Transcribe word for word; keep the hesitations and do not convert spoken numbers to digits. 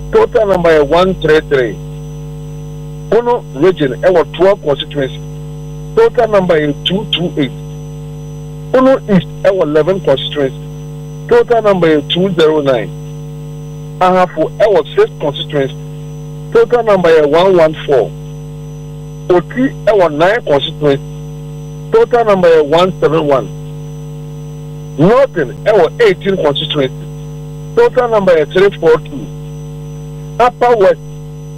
total number is one thirty-three. Bono region ewo twelve constituency. Total number is two twenty-eight. Bono East ewo eleven constituency. Total number is two oh nine. Ahafo ewo six constituency. Total number is one fourteen. Oti ewo nine constituency. Total number is one seventy-one. Northern ewo eighteen constituency. Total number is three forty-two. Upper West